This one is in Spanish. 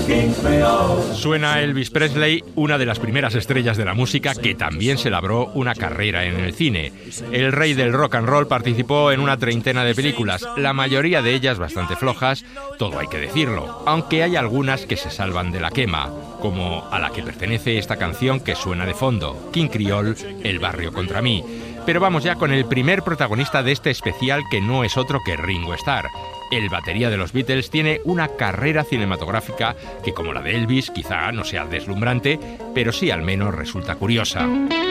Suena Elvis Presley, una de las primeras estrellas de la música que también se labró una carrera en el cine. El rey del rock and roll participó en una treintena de películas, la mayoría de ellas bastante flojas, todo hay que decirlo, aunque hay algunas que se salvan de la quema, como a la que pertenece esta canción que suena de fondo, King Creole, El barrio contra mí. Pero vamos ya con el primer protagonista de este especial, que no es otro que Ringo Starr. El batería de los Beatles tiene una carrera cinematográfica que, como la de Elvis, quizá no sea deslumbrante, pero sí al menos resulta curiosa.